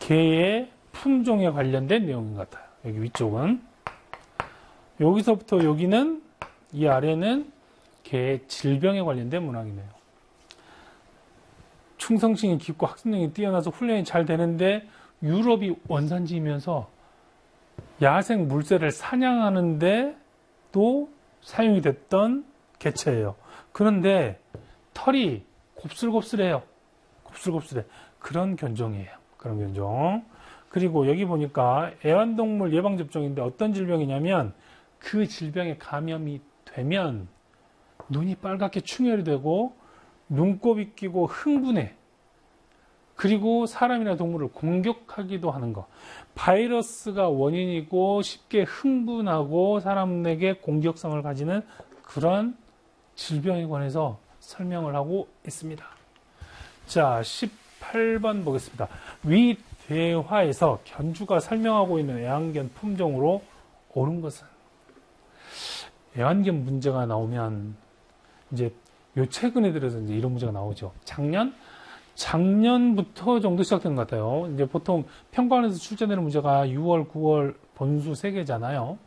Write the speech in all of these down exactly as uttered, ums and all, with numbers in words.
개의 품종에 관련된 내용인 것 같아요. 여기 위쪽은. 여기서부터 여기는, 이 아래는 개의 질병에 관련된 문항이네요. 충성심이 깊고 학습력이 뛰어나서 훈련이 잘 되는데 유럽이 원산지이면서 야생 물새를 사냥하는데 또 사용이 됐던 개체예요. 그런데 털이 곱슬곱슬해요. 곱슬곱슬해. 그런 견종이에요. 그런 견종. 그리고 여기 보니까 애완동물 예방접종인데 어떤 질병이냐면 그 질병에 감염이 되면 눈이 빨갛게 충혈이 되고 눈곱이 끼고 흥분해. 그리고 사람이나 동물을 공격하기도 하는 거. 바이러스가 원인이고 쉽게 흥분하고 사람에게 공격성을 가지는 그런 질병에 관해서 설명을 하고 있습니다. 자, 십팔 번 보겠습니다. 위 대화에서 견주가 설명하고 있는 애완견 품종으로 옳은 것은? 애완견 문제가 나오면 이제 요 최근에 들어서 이제 이런 문제가 나오죠. 작년? 작년부터 정도 시작된 것 같아요. 이제 보통 평가원에서 출제되는 문제가 유월, 구월 번수 세 개잖아요.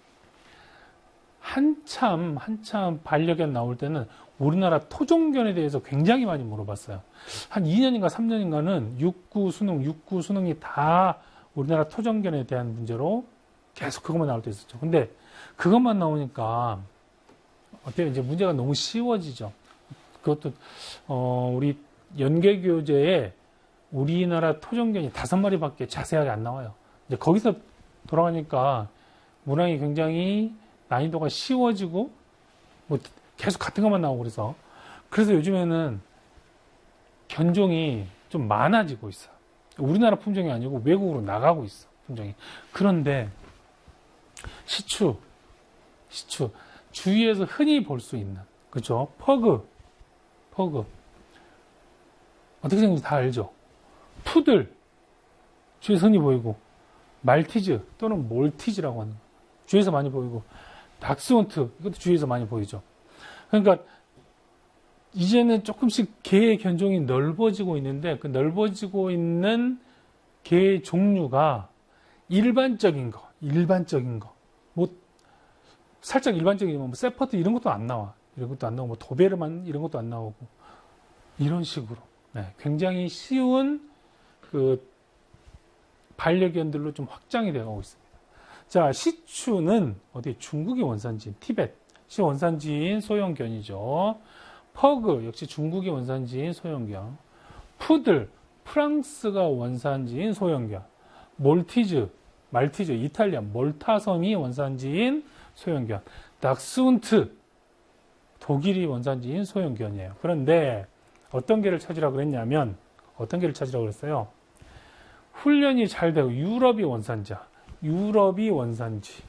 한참, 한참 반려견 나올 때는 우리나라 토종견에 대해서 굉장히 많이 물어봤어요. 한 이 년인가 삼 년인가는 육구 수능, 육구 수능이 다 우리나라 토종견에 대한 문제로 계속 그것만 나올 때 있었죠. 근데 그것만 나오니까 어때요? 이제 문제가 너무 쉬워지죠. 그것도, 어, 우리 연계교재에 우리나라 토종견이 다섯 마리밖에 자세하게 안 나와요. 이제 거기서 돌아가니까 문항이 굉장히 난이도가 쉬워지고, 뭐 계속 같은 것만 나오고 그래서. 그래서 요즘에는 견종이 좀 많아지고 있어요. 우리나라 품종이 아니고 외국으로 나가고 있어, 품종이. 그런데 시추, 시추. 주위에서 흔히 볼 수 있는, 그죠? 퍼그, 퍼그. 어떻게 생긴지 다 알죠? 푸들, 주위에서 흔히 보이고, 말티즈 또는 몰티즈라고 하는 거. 주위에서 많이 보이고, 닥스훈트, 이것도 주위에서 많이 보이죠. 그러니까, 이제는 조금씩 개의 견종이 넓어지고 있는데, 그 넓어지고 있는 개의 종류가 일반적인 거, 일반적인 거. 뭐, 살짝 일반적이지만, 뭐, 세퍼드 이런 것도 안 나와. 이런 것도 안 나오고, 뭐, 도베르만 이런 것도 안 나오고. 이런 식으로. 네, 굉장히 쉬운, 그, 반려견들로 좀 확장이 되어 가고 있습니다. 자, 시추는 어디 중국이 원산지인 티벳이 원산지인 소형견이죠. 퍼그 역시 중국이 원산지인 소형견. 푸들 프랑스가 원산지인 소형견. 몰티즈 말티즈 이탈리아 몰타섬이 원산지인 소형견. 닥스훈트 독일이 원산지인 소형견이에요. 그런데 어떤 개를 찾으라고 그랬냐면 어떤 개를 찾으라고 그랬어요? 훈련이 잘 되고 유럽이 원산지야. 유럽이 원산지.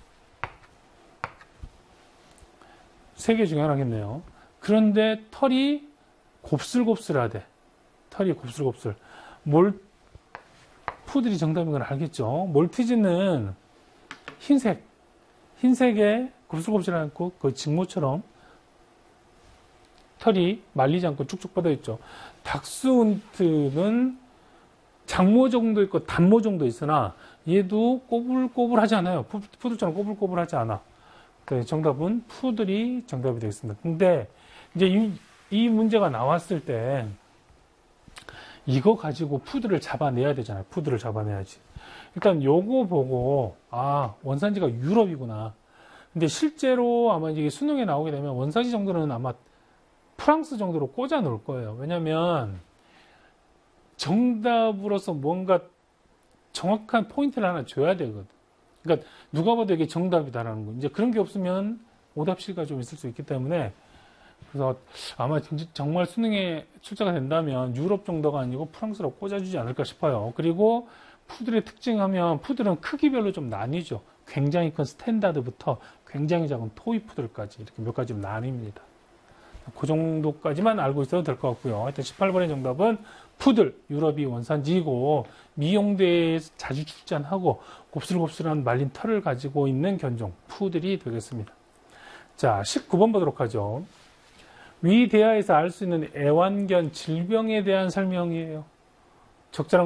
세 개 중에 하나겠네요. 그런데 털이 곱슬곱슬하대. 털이 곱슬곱슬. 몰, 푸들이 정답인 건 알겠죠? 몰티즈는 흰색. 흰색에 곱슬곱슬하고 그 직모처럼 털이 말리지 않고 쭉쭉 뻗어 있죠. 닥스훈트는 장모 정도 있고 단모 정도 있으나 얘도 꼬불꼬불하지 않아요. 푸들처럼 꼬불꼬불하지 않아. 정답은 푸들이 정답이 되겠습니다. 근데 이제 이, 이 문제가 나왔을 때 이거 가지고 푸들을 잡아내야 되잖아요. 푸들을 잡아내야지. 일단 요거 보고 아 원산지가 유럽이구나. 근데 실제로 아마 이게 수능에 나오게 되면 원산지 정도는 아마 프랑스 정도로 꽂아 놓을 거예요. 왜냐면 정답으로서 뭔가 정확한 포인트를 하나 줘야 되거든. 그러니까 누가 봐도 이게 정답이다라는 거. 이제 그런 게 없으면 오답시가 좀 있을 수 있기 때문에 그래서 아마 정말 수능에 출제가 된다면 유럽 정도가 아니고 프랑스로 꽂아주지 않을까 싶어요. 그리고 푸들의 특징하면 푸들은 크기별로 좀 나뉘죠. 굉장히 큰 스탠다드부터 굉장히 작은 토이 푸들까지 이렇게 몇 가지로 나뉩니다. 그 정도까지만 알고 있어도 될 것 같고요. 하여튼 십팔 번의 정답은 푸들, 유럽이 원산지이고 미용대에 자주 출전하고 곱슬곱슬한 말린 털을 가지고 있는 견종, 푸들이 되겠습니다. 자, 십구 번 보도록 하죠. 위 대하에서 알 수 있는 애완견 질병에 대한 설명이에요. 적절한